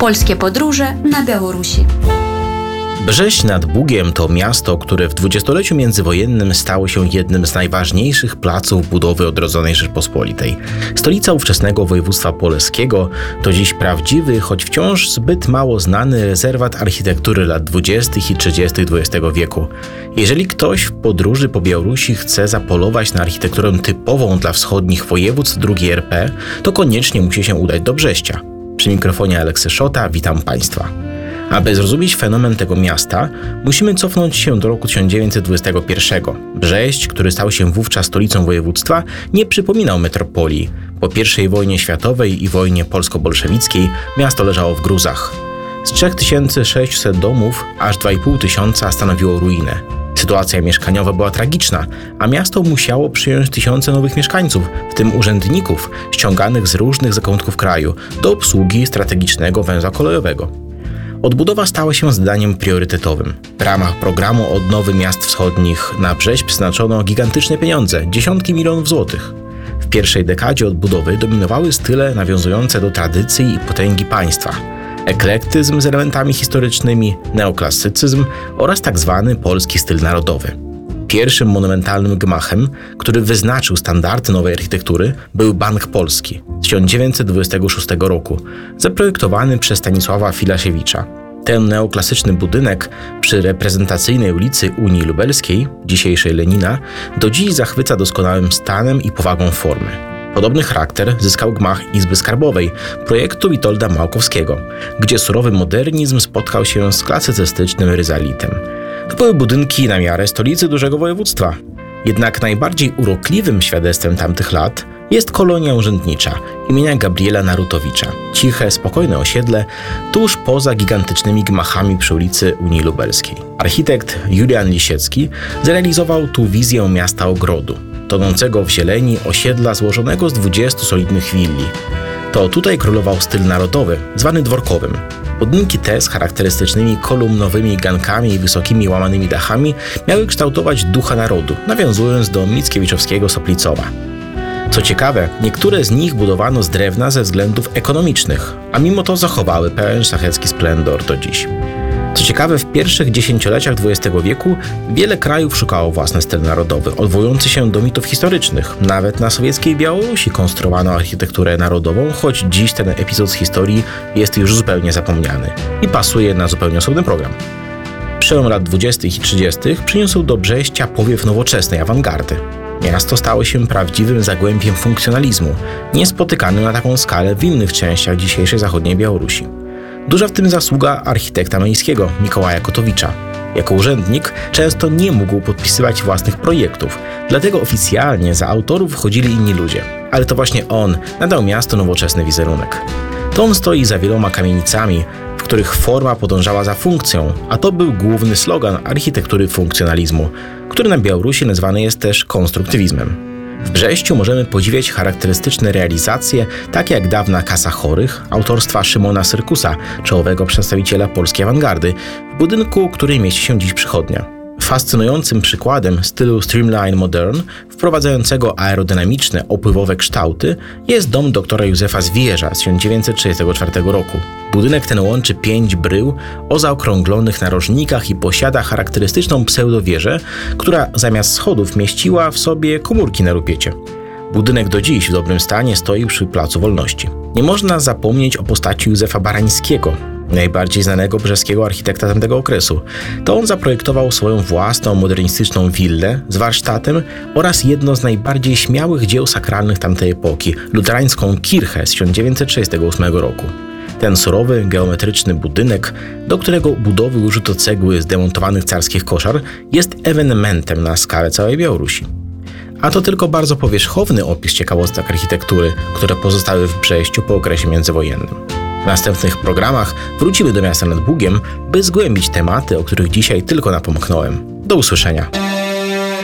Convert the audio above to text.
Polskie podróże na Białorusi. Brześć nad Bugiem to miasto, które w dwudziestoleciu międzywojennym stało się jednym z najważniejszych placów budowy odrodzonej Rzeczpospolitej. Stolica ówczesnego województwa poleskiego to dziś prawdziwy, choć wciąż zbyt mało znany rezerwat architektury lat 20. i 30. XX wieku. Jeżeli ktoś w podróży po Białorusi chce zapolować na architekturę typową dla wschodnich województw II RP, to koniecznie musi się udać do Brześcia. Przy mikrofonie Aleksy Szota, witam Państwa. Aby zrozumieć fenomen tego miasta, musimy cofnąć się do roku 1921. Brześć, który stał się wówczas stolicą województwa, nie przypominał metropolii. Po I wojnie światowej i wojnie polsko-bolszewickiej miasto leżało w gruzach. Z 3600 domów aż 2500 stanowiło ruinę. Sytuacja mieszkaniowa była tragiczna, a miasto musiało przyjąć tysiące nowych mieszkańców, w tym urzędników ściąganych z różnych zakątków kraju do obsługi strategicznego węzła kolejowego. Odbudowa stała się zadaniem priorytetowym. W ramach programu Odnowy Miast Wschodnich na Brześć przeznaczono gigantyczne pieniądze, dziesiątki milionów złotych. W pierwszej dekadzie odbudowy dominowały style nawiązujące do tradycji i potęgi państwa. Eklektyzm z elementami historycznymi, neoklasycyzm oraz tzw. polski styl narodowy. Pierwszym monumentalnym gmachem, który wyznaczył standardy nowej architektury, był Bank Polski z 1926 roku, zaprojektowany przez Stanisława Filasiewicza. Ten neoklasyczny budynek przy reprezentacyjnej ulicy Unii Lubelskiej, dzisiejszej Lenina, do dziś zachwyca doskonałym stanem i powagą formy. Podobny charakter zyskał gmach Izby Skarbowej projektu Witolda Małkowskiego, gdzie surowy modernizm spotkał się z klasycystycznym ryzalitem. To były budynki na miarę stolicy dużego województwa. Jednak najbardziej urokliwym świadectwem tamtych lat jest kolonia urzędnicza imienia Gabriela Narutowicza. Ciche, spokojne osiedle tuż poza gigantycznymi gmachami przy ulicy Unii Lubelskiej. Architekt Julian Lisiecki zrealizował tu wizję miasta ogrodu, tonącego w zieleni osiedla złożonego z 20 solidnych willi. To tutaj królował styl narodowy, zwany dworkowym. Budynki te z charakterystycznymi kolumnowymi gankami i wysokimi łamanymi dachami miały kształtować ducha narodu, nawiązując do mickiewiczowskiego Soplicowa. Co ciekawe, niektóre z nich budowano z drewna ze względów ekonomicznych, a mimo to zachowały pełen szlachecki splendor do dziś. Co ciekawe, w pierwszych dziesięcioleciach XX wieku wiele krajów szukało własny styl narodowy, odwołujący się do mitów historycznych. Nawet na sowieckiej Białorusi konstruowano architekturę narodową, choć dziś ten epizod z historii jest już zupełnie zapomniany i pasuje na zupełnie osobny program. Przełom lat 20. i 30. przyniósł do Brześcia powiew nowoczesnej awangardy. Miasto stało się prawdziwym zagłębiem funkcjonalizmu, niespotykanym na taką skalę w innych częściach dzisiejszej zachodniej Białorusi. Duża w tym zasługa architekta miejskiego Mikołaja Kotowicza. Jako urzędnik często nie mógł podpisywać własnych projektów, dlatego oficjalnie za autorów wchodzili inni ludzie. Ale to właśnie on nadał miastu nowoczesny wizerunek. To on stoi za wieloma kamienicami, w których forma podążała za funkcją, a to był główny slogan architektury funkcjonalizmu, który na Białorusi nazwany jest też konstruktywizmem. W Brześciu możemy podziwiać charakterystyczne realizacje, takie jak dawna Kasa Chorych, autorstwa Szymona Syrkusa, czołowego przedstawiciela polskiej awangardy, w budynku, który mieści się dziś przychodnia. Fascynującym przykładem stylu Streamline Modern, wprowadzającego aerodynamiczne, opływowe kształty, jest dom doktora Józefa Zwierza z 1934 roku. Budynek ten łączy 5 brył o zaokrąglonych narożnikach i posiada charakterystyczną pseudowieżę, która zamiast schodów mieściła w sobie komórki na rupiecie. Budynek do dziś w dobrym stanie stoi przy Placu Wolności. Nie można zapomnieć o postaci Józefa Barańskiego, najbardziej znanego brzeskiego architekta tamtego okresu. To on zaprojektował swoją własną modernistyczną willę z warsztatem oraz jedno z najbardziej śmiałych dzieł sakralnych tamtej epoki, luterańską kirchę z 1938 roku. Ten surowy, geometryczny budynek, do którego budowy użyto cegły z demontowanych carskich koszar, jest ewenementem na skalę całej Białorusi. A to tylko bardzo powierzchowny opis ciekawostek architektury, które pozostały w Brześciu po okresie międzywojennym. W następnych programach wrócimy do miasta nad Bugiem, by zgłębić tematy, o których dzisiaj tylko napomknąłem. Do usłyszenia.